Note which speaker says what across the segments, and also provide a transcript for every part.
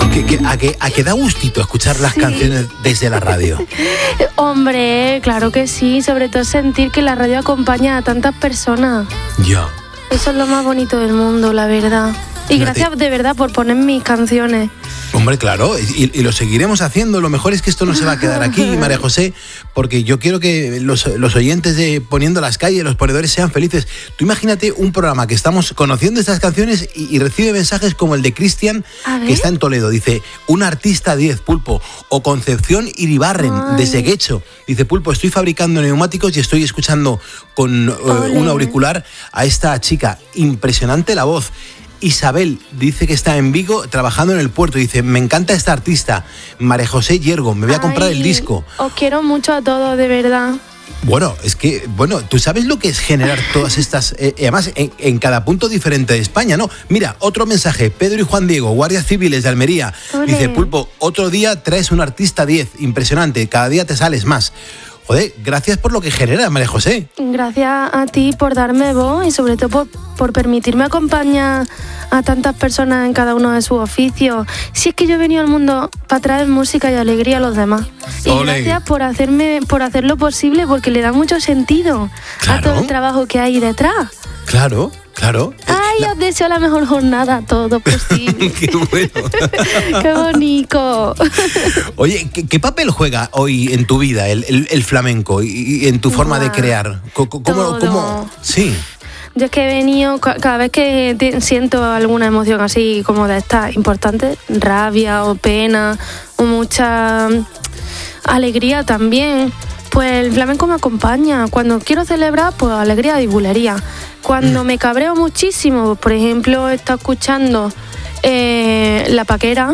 Speaker 1: ¿A que da gustito escuchar las canciones desde la radio?
Speaker 2: Hombre, claro que sí, sobre todo sentir que la radio acompaña a tantas personas.
Speaker 1: Ya.
Speaker 2: Eso es lo más bonito del mundo, la verdad. Y gracias de verdad por poner mis canciones.
Speaker 1: Hombre, claro, y lo seguiremos haciendo. Lo mejor es que esto no se va a quedar aquí, María José, porque yo quiero que los oyentes de Poniendo las Calles, los ponedores, sean felices. Tú imagínate un programa que estamos conociendo estas canciones y recibe mensajes como el de Cristian, que está en Toledo. Dice, un artista 10, Pulpo. O Concepción Iribarren, de Seguecho. Dice, Pulpo, estoy fabricando neumáticos y estoy escuchando con un auricular a esta chica. Impresionante la voz. Isabel dice que está en Vigo trabajando en el puerto. Dice, me encanta esta artista, María José Yergo, me voy a comprar el disco.
Speaker 2: Os quiero mucho a todos, de verdad.
Speaker 1: Bueno, es que, tú sabes lo que es generar todas estas, además en cada punto diferente de España, ¿no? Mira, otro mensaje, Pedro y Juan Diego, guardias civiles de Almería.
Speaker 2: Olé.
Speaker 1: Dice, Pulpo, otro día traes un artista 10, impresionante, cada día te sales más. Joder, gracias por lo que genera, María José.
Speaker 2: Gracias a ti por darme voz y sobre todo por permitirme acompañar a tantas personas en cada uno de sus oficios. Si es que yo he venido al mundo para traer música y alegría a los demás. Y
Speaker 1: Olé.
Speaker 2: gracias por hacer lo posible, porque le da mucho sentido a todo el trabajo que hay detrás.
Speaker 1: Claro.
Speaker 2: Ay, os deseo la mejor jornada, todo posible.
Speaker 1: Qué bueno.
Speaker 2: Qué bonito.
Speaker 1: Oye, ¿qué papel juega hoy en tu vida el flamenco y en tu forma de crear? ¿Cómo? Sí.
Speaker 2: Yo es que he venido, cada vez que siento alguna emoción así como de estas importantes, rabia o pena o mucha alegría también, pues el flamenco me acompaña. Cuando quiero celebrar, pues alegría y bulería. Cuando me cabreo muchísimo, por ejemplo, he estado escuchando La Paquera.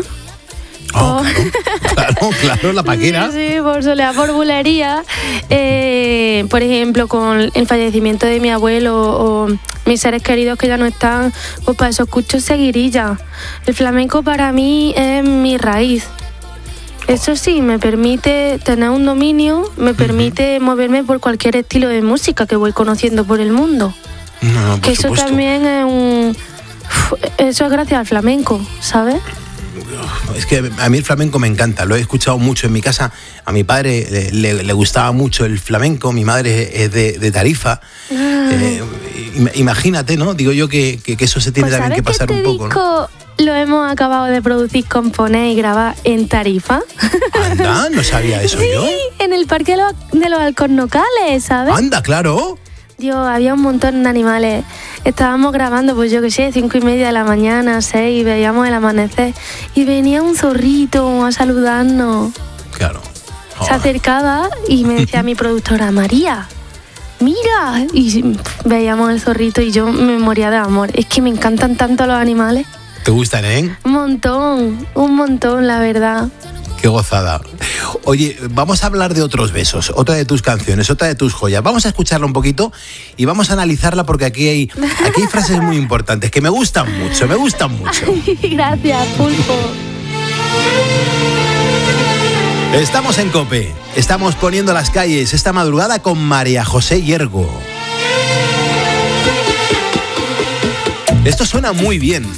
Speaker 2: Claro, La Paquera. Sí, por soleá, por bulería. Por ejemplo, con el fallecimiento de mi abuelo o mis seres queridos que ya no están, pues para eso escucho seguirilla. El flamenco para mí es mi raíz. Eso sí, me permite tener un dominio, me permite moverme por cualquier estilo de música que voy conociendo por el mundo.
Speaker 1: No,
Speaker 2: que eso
Speaker 1: supuesto.
Speaker 2: También es eso es gracias al flamenco, ¿sabes?
Speaker 1: Es que a mí el flamenco me encanta, lo he escuchado mucho en mi casa. A mi padre le gustaba mucho el flamenco, mi madre es de Tarifa. Imagínate, ¿no? Digo yo que eso se tiene
Speaker 2: pues
Speaker 1: también que pasar un poco,
Speaker 2: disco,
Speaker 1: ¿no?
Speaker 2: Lo hemos acabado de producir, componer y grabar en Tarifa.
Speaker 1: Anda, no sabía eso yo.
Speaker 2: Sí, en el Parque de los Alcornocales, ¿sabes?
Speaker 1: Anda, claro.
Speaker 2: Dios, había un montón de animales. Estábamos grabando, pues yo qué sé, 5:30 de la mañana, 6, veíamos el amanecer. Y venía un zorrito a saludarnos.
Speaker 1: Claro.
Speaker 2: Se acercaba y me decía mi productora, María, mira. Y veíamos el zorrito y yo me moría de amor. Es que me encantan tanto los animales.
Speaker 1: ¿Te gustan,
Speaker 2: Un montón, la verdad.
Speaker 1: Qué gozada. Oye, vamos a hablar de otros besos, otra de tus canciones, otra de tus joyas. Vamos a escucharla un poquito y vamos a analizarla porque aquí hay frases muy importantes que me gustan mucho.
Speaker 2: Gracias, Pulpo.
Speaker 1: Estamos en COPE, estamos poniendo las calles esta madrugada con María José Yergo. Esto suena muy bien.